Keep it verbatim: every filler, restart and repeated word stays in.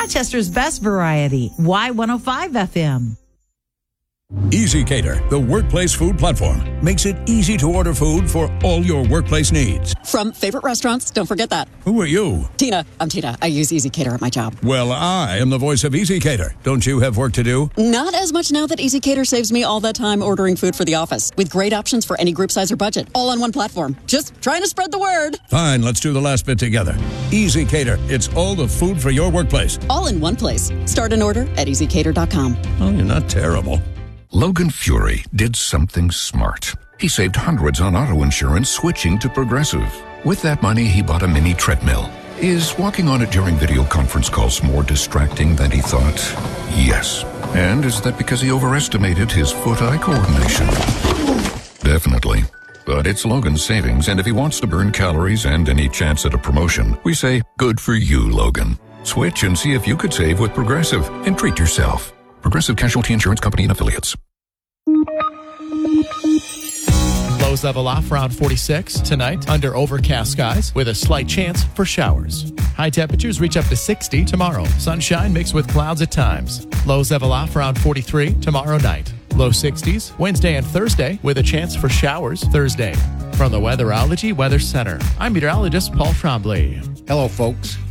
Rochester's best variety. Y one oh five F M. Easy Cater, the workplace food platform, makes it easy to order food for all your workplace needs. From favorite restaurants, don't forget that. Who are you? Tina. I'm Tina. I use Easy Cater at my job. Well, I am the voice of Easy Cater. Don't you have work to do? Not as much now that Easy Cater saves me all that time ordering food for the office, with great options for any group size or budget, all on one platform. Just trying to spread the word. Fine, let's do the last bit together. Easy Cater, it's all the food for your workplace. All in one place. Start an order at easy cater dot com. Oh, you're not terrible. Logan Fury did something smart. He saved hundreds on auto insurance switching to Progressive. With that money, he bought a mini treadmill. Is walking on it during video conference calls more distracting than he thought? Yes. And is that because he overestimated his foot-eye coordination? Definitely. But it's Logan's savings, and if he wants to burn calories and any chance at a promotion, we say, good for you, Logan. Switch and see if you could save with Progressive and treat yourself. Progressive Casualty Insurance Company and Affiliates. Lows level off around forty-six tonight under overcast skies with a slight chance for showers. High temperatures reach up to sixty tomorrow. Sunshine mixed with clouds at times. Lows level off around forty-three tomorrow night. Low sixties Wednesday and Thursday with a chance for showers Thursday. From the Weatherology Weather Center, I'm meteorologist Paul Trombley. Hello, folks.